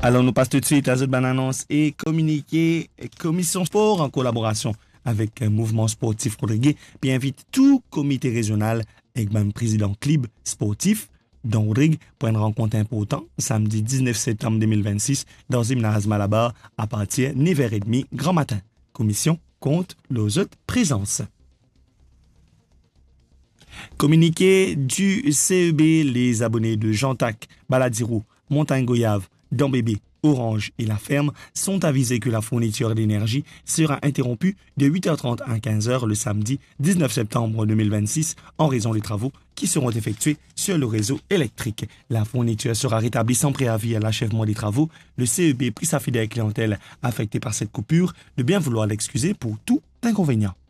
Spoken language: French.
Alors, nous passons tout de suite à cette bonne annonce et communiqué Commission Sport en collaboration avec Mouvement Sportif Rodriguez, puis invite tout comité régional et même président club sportif dans Rodrigue pour une rencontre importante samedi 19 septembre 2026 dans Gymnase Malabar à partir de 9h30 grand matin. Commission compte les autres présences. Communiqué du CEB, les abonnés de Jantac, Baladirou, Montagne Goyave, Dambébé, Orange et La Ferme sont avisés que la fourniture d'énergie sera interrompue de 8h30 à 15h le samedi 19 septembre 2026 en raison des travaux qui seront effectués sur le réseau électrique. La fourniture sera rétablie sans préavis à l'achèvement des travaux. Le CEB prie sa fidèle clientèle affectée par cette coupure de bien vouloir l'excuser pour tout inconvénient.